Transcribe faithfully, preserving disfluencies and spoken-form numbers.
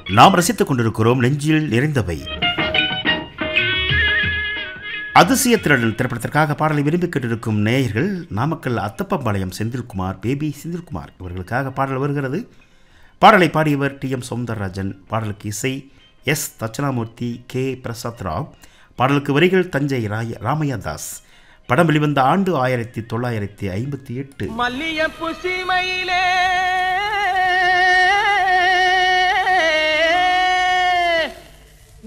நாம் ரசித்துக் கொண்டிருக்கிறோம் நெஞ்சில் நிறைந்தவை. அதிசய திருடன் திரைப்படத்திற்காக பாடலை விரும்பி கேட்டிருக்கும் நேயர்கள் நாமக்கல் அத்தப்பம்பாளையம் செந்தில்குமார், பேபி செந்தில்குமார் இவர்களுக்காக பாடல் வருகிறது. பாடலை பாடியவர் டி எம் சௌந்தரராஜன், பாடலுக்கு இசை எஸ் தட்சணாமூர்த்தி, கே பிரசாத் ராவ், பாடலுக்கு வரிகள் தஞ்சை ராய ராமையா தாஸ். படம் வெளிவந்த ஆண்டு ஆயிரத்தி தொள்ளாயிரத்தி ஐம்பத்தி எட்டு. மல்லியப்பு சீமையிலே